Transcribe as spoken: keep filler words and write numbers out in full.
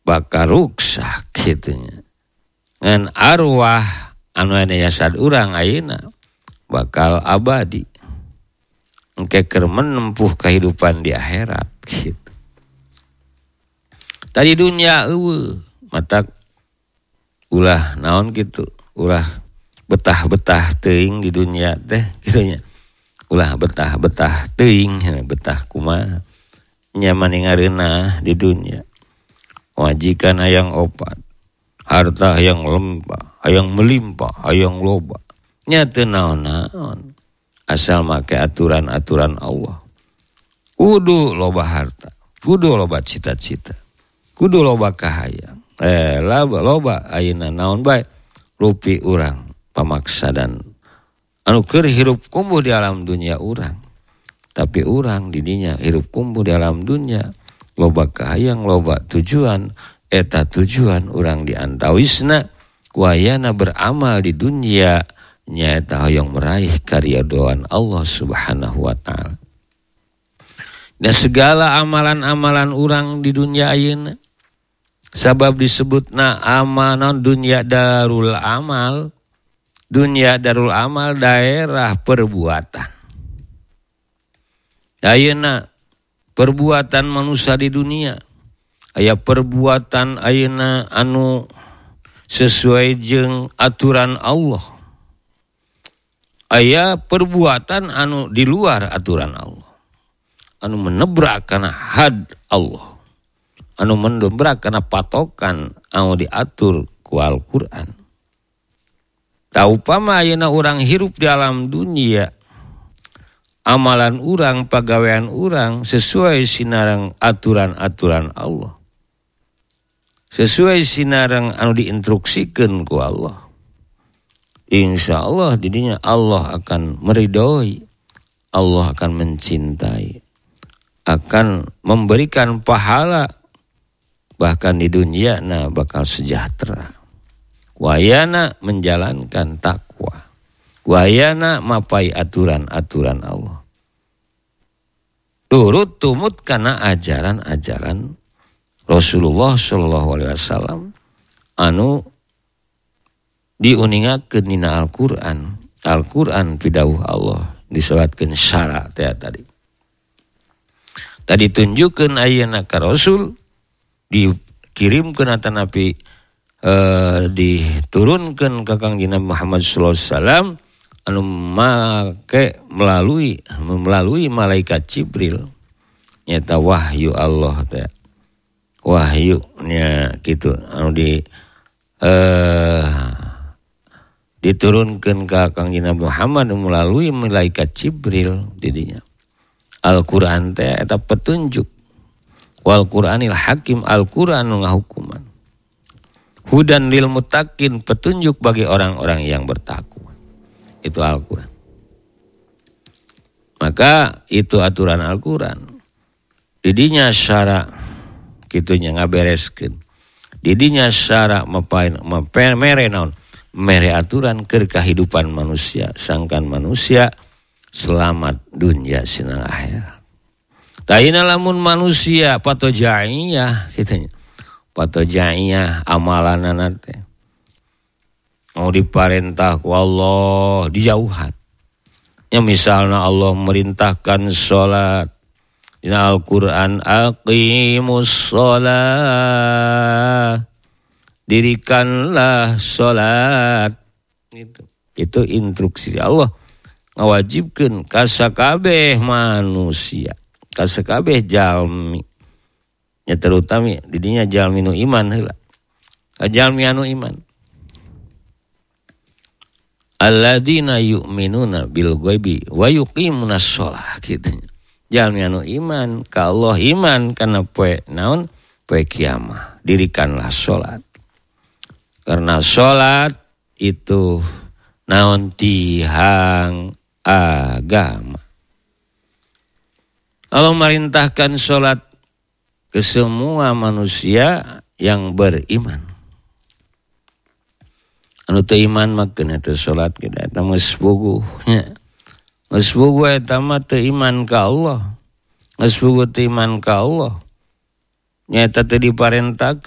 bakal ruksak gitunya. Ngan arwah anu aya jasad urang ayeuna bakal abadi. Engke keur menempuh kehidupan di akhirat gitu. Tadi dunia eueuh matak ulah naon gitu, ulah betah-betah teuing di dunia teh kitu nya. Ulah betah-betah teuing, betah kumaha nya maningareuna di dunia. Wajikan hayang opat, harta hayang lempah, hayang melimpah, hayang loba. Nya teu naon-naon. Asal make aturan-aturan Allah. Kudu loba harta, kudu loba cita-cita, kudu loba kahayang. Eh, loba loba ayeuna naon bae rupi urang pamaksa dan anu keur hirup kumbuh di alam dunia urang. Tapi urang di dinya hirup kumbuh di alam dunia loba kahayang, loba tujuan, eta tujuan urang diantawisna wayana beramal di dunia nyaeta hoyong meraih karidhoan Allah Subhanahu wa taala. Dan segala amalan-amalan urang di dunia ayeuna sabab disebutna amanan dunia darul amal. Dunia darul amal daerah perbuatan. Ayeuna perbuatan manusia di dunia aya perbuatan ayeuna anu sesuai jeung aturan Allah. Aya perbuatan anu di luar aturan Allah. Anu menebrak kana had Allah. Anu menebrak kana patokan anu diatur ku Al-Qur'an. Taupama ayeuna urang hirup di alam dunia, amalan urang, pagawean urang sesuai sinareng aturan-aturan Allah. Sesuai sinareng anu diinstruksikeun ku Allah. Insya Allah didinya Allah akan meridhoi, Allah akan mencintai, akan memberikan pahala, bahkan di dunia nah bakal sejahtera. Wayana menjalankan takwa, wayana mapai aturan-aturan Allah. Turut tumut kana ajaran-ajaran Rasulullah Shallallahu Alaihi Wasallam anu diuningakeun dina Al-Qur'an. Al-Qur'an pidawuh Allah disebutkeun syara teh tadi. Tadi tunjukkeun ayeuna ka Rasul dikirimkeun ata Nabi eh, diturunkeun ka Kangjeng Nabi Muhammad sallallahu alaihi wasallam anu make melalui melalui malaikat Jibril. Nyata wahyu Allah teh. Wahyu nya kitu anu di eh diturunkan ke Kangjeng Nabi Muhammad melalui malaikat Jibril didinya. Al-Qur'an teh eta petunjuk. Wal Qur'anil Hakim, Al-Qur'an nu ngahukuman. Hudan lil muttaqin, petunjuk bagi orang-orang yang bertakwa. Itu Al-Qur'an. Maka itu aturan Al-Qur'an. Didinya syara kitunya ngabereskeun. Didinya syara mapain mere naon? Mere aturan keur kehidupan manusia, sangkan manusia selamat dunia sinang akhirat. Taina lamun manusia patojaiyah kitanya. Patojaiyah amalanana teh mau diparentah ku Allah dijauhan. Ya misalna Allah merintahkan salat dina Al-Qur'an aqimus shalah, dirikanlah salat. Itu itu instruksi Allah ngawajibkeun ka sakabeh manusia, ka sakabeh jalmi. Ya terutama didinya jalmi nu iman heula. Ka jalmi anu iman. Alladzina yu'minuna bil ghaibi wa yuqimunas shalah kitu. Jalmi anu iman ka Allah, iman kana poe naon? Poe kiamah. Dirikanlah salat. Karena salat itu naon tihang agama. Allah merintahkan salat ke semua manusia yang beriman. Anu teu iman mah keuna teu salat kita eta geus puguh nya. Geus puguh eta mah teu iman ka Allah. Geus puguh teu iman ka Allah. Nya eta teu diparentahkeun